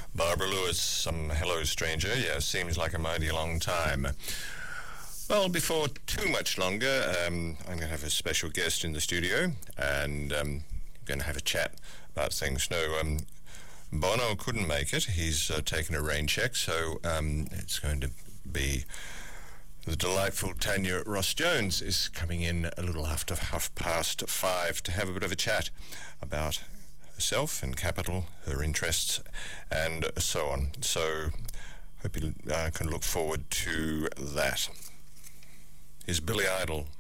Barbara Lewis, some hello stranger. Yeah, seems like a mighty long time. Well, before too much longer, I'm going to have a special guest in the studio, and going to have a chat about things. No, Bono couldn't make it. He's taken a rain check, so it's going to be the delightful Tanya Ross-Jones is coming in a little after 5:30 to have a bit of a chat about herself and capital, her interests, and so on. So hope you can look forward to that. Here's Billy Idol.